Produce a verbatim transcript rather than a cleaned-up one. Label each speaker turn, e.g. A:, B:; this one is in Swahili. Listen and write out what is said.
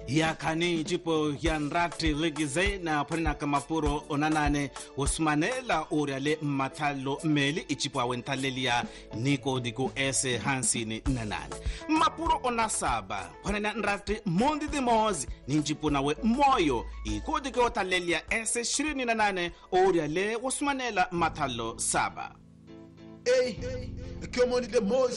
A: ya kani jipo ya nrati ligize na pwena kamapuro onanane usmanela uriale matalo meli ichipo awentalelia niko diku ese hansini nanane mapuro onasaba pwena nrati mondi de mozi ninjipo nawe moyo iko diku otalelia ese shirini nanane uriale usmanela matalo saba.
B: Hey, come on the mozi